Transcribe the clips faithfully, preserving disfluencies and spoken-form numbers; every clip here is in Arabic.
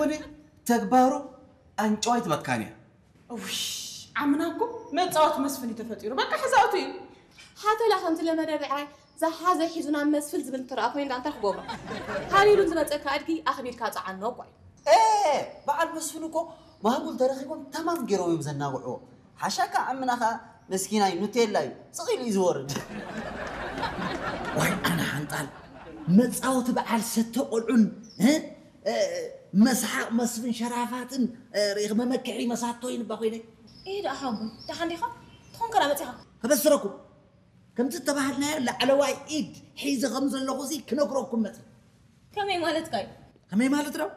يكوني تكبروا أنجويت مكانيا وش عمناكم ما تصوت مسفني تفتيرو بقى حزاوتي حتى لا خمت لما ربعي زح زي حيزونا مسفل زبل ترى أخوين ده أنت خبورة هاني لون زبل تكادكي أخبير كات عنه قوي إيه بعد مسفنكو ما هقول تاريخكم تمام جرو يمزنا وعو حشاك عمنا خا مسكينة نوتيلا صغير يزورد واي أنا حنطال متصوت بعد ستة قلعن ها مسح مسفن شرافاتن رغم مكعي مساتوين بخيني إيه ده أحبه ده حنديخة تكون كلامتها فبسركم كم تتبعنا لا على واي إيد حيز غمز اللغوزي كنقرأكم مثلا كمي مالت كاي كمي مالت رو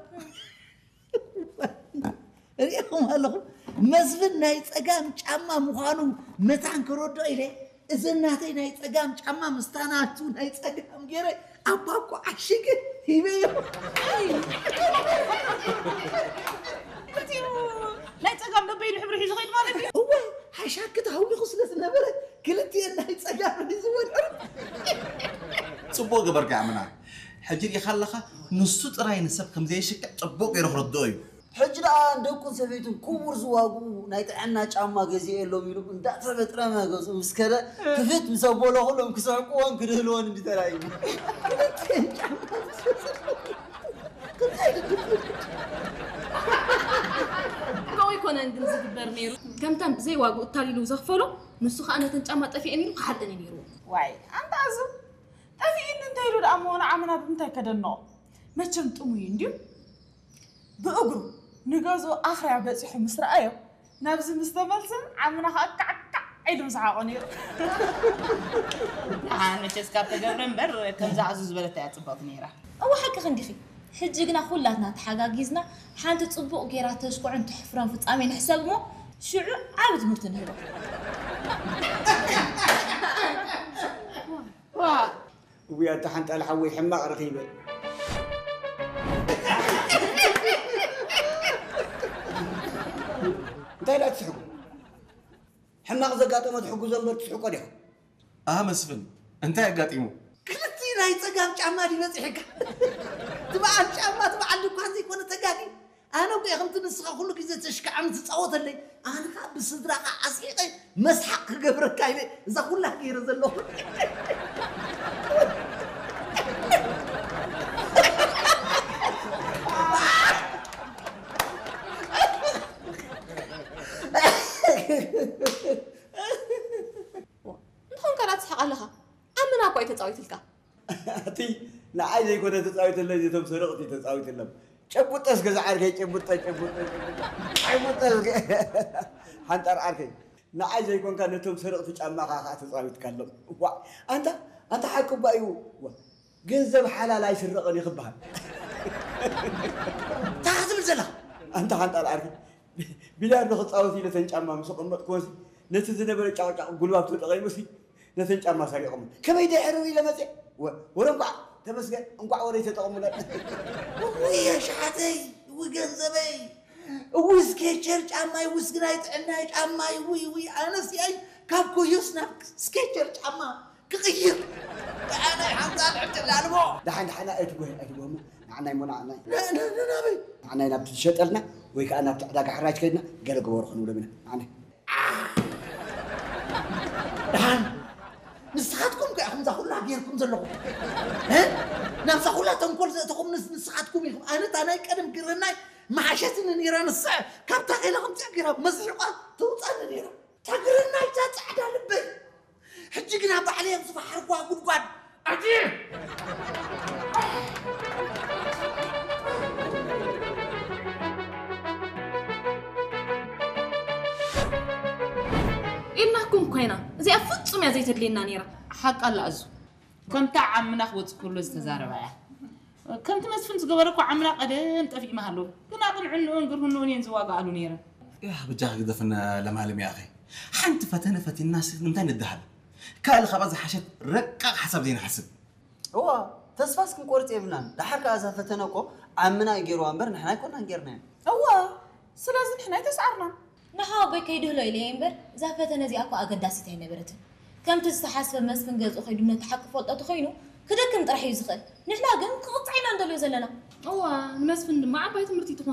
ريكم هلقوا مسفن نايت أقام جامع مخانو متعن كرودو إليه إذن ناتي نايت أقام جامع مستاناتو نايت أقام جيري أباكو عشيك هيبيو لا تقام نبين حبر حيز غير مالك هو حشاك كده هولي غسلت النبرة كلتي نايت أقام نزول صبوق برجع منها حجر يخلخه نصوت راي نسب كم زي شك صبوق يروح ردوي حجر عندكم سفيتون كبر زواجو نايت عنا جامع جزيء لهم يلو من دات سفيت رما جوز مسكرة كفيت مسابوله كلهم كسرقوان كدهلوان اللي تراين قوي كون عندنا زي برنيرو كم تام زي واجو تالي لو زخفلو نسخ أنا تنجمع طفي أني حد أني نيرو واي أنت عزو طفي إن أنت يلو الأمانة عمنا بنتي كده النوع ما كنت أمي عندي بأجرو نجازو آخر عبادي حمص رأيه نبز مستملسن عمنا هكا هكا عيدو زعقني أنا تسكت قبل بر كم زعزوز بلا تعتبط نيرة أو حق خندخي حجقنا خلاتنا تحقاقيزنا حانت تصبق جيرات تشكو عند حفران في طعمين حساب مو شعو عابد مرتنهرو واه ويا تحنت الحوي حماق رخيبة انت لا تسحقوا حماق زقاطه ما تحقوا زنبر تسحقوا عليهم اه مسفن انت يا قاطيمو كلتي ناي تقام جامع دي بصحك تبع جامع تبع عندكم زي كون تقاقي انا ويا خمت نسخه كله كذا تشكع عم تصوت لي انا خا بصدرها عصيقي مسحق قبرك كاينه اذا كلها غير زلو نحن كانت تحق لها أمنا قوي تتصويت لك تي لا عايز يكون تساويت اللي تم سرقتي تساويت اللي شبوت اسكز عاركي شبوت شبوت شبوت حنتر عاركي لا عايز يكون كان تم سرقتي جامع خا تساويت كلم انت انت حكم بايو جنزب حلال يسرقني يخبها تحسب الزلا انت حنتر عاركي بلا نخ تصاوتي لتنجامع مسقمط كوز نتزنبر ጫጫ ጉልባቱ ተቀይሙሲ ነተንጫማ ሳሪቆም ከመይ ደሕሩ ኢለ መጽ ወረንቋ ተመስገን እንቋ ወሬ ተጠቅሙለ ወይ ሻተይ ወገንዘበይ ወስኬቸር ጫማይ ወስግናይ ጥዕናይ ጫማይ ወይ ወይ አነስ ያይ ካብኮ ይስና ስኬቸር ጫማ كغير أنا حمزة عبد العلمو دحين حنا أتقول أتقول معنا يمنع عنا لا لا لا لا بي معنا نبت شتلنا ويك أنا بتعداك حراج كنا قال جوار خنولا منا معنا دحين نسخاتكم كحمزة كلها غيركم زلقوا ها نمسح كلها تنقل تقوم نسخاتكم أنا تاني كلام كرنا ما عشتني نيران الساعة كابتا إلهم تأجرها مزرقة توصل نيران تأجرنا يتعدى لبي حجينا بعليهم صباح حرقوا أقول قاد أجيب إنكم كوينا زي أفتم يا زيت اللي نانيرا حق الله أزو كم تعمنا خوت كله استزاربها كم تمسفن تقبركوا عمنا قدام تفي مهلو كنا قل عنون قرهن نون ينزوا قالوا نيرا يا بجاه دفنا لمعلم يا أخي حنت فتنا فت الناس نمتين الذهب كال خبز حشت رقق حسب دين حسب هو تسفاسكم قرت ابنان دحرك إذا فتناكو عمنا يجروا أمبر نحنا كنا نجرنا هو سلازم إحنا تسعرنا نحاو بكيده له إلين بر زافتنا زي أكو أقداسي تهينا برتن كم تستحسب مسفن جز أخي دمنا تحقق فوق تخينو كده كم طرح يزخل نحنا جن قطعين عندلو زلنا هو مسفن مع بايت مرتي